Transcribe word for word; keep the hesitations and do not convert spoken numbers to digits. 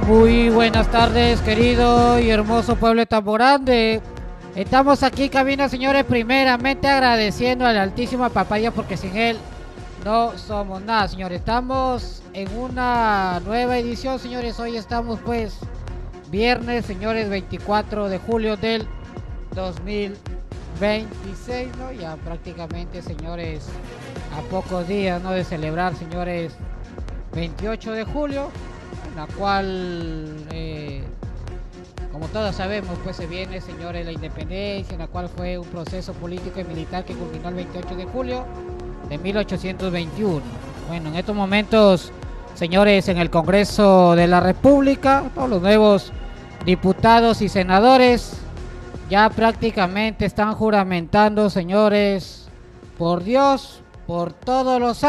Muy buenas tardes, querido y hermoso pueblo de Tambo Grande. Estamos aquí, cabina, señores, primeramente agradeciendo al Altísimo Papá Dios, porque sin él no somos nada, señores. Estamos en una nueva edición, señores. Hoy estamos, pues, viernes, señores, veinticuatro de julio del dos mil veintiséis, ¿no? Ya prácticamente, señores, a pocos días, ¿no?, de celebrar, señores, veintiocho de julio, en la cual, eh, como todos sabemos, pues se viene, señores, la independencia, en la cual fue un proceso político y militar que culminó el veintiocho de julio de mil ochocientos veintiuno. Bueno, en estos momentos, señores, en el Congreso de la República, todos los nuevos diputados y senadores ya prácticamente están juramentando, señores, por Dios, por todos los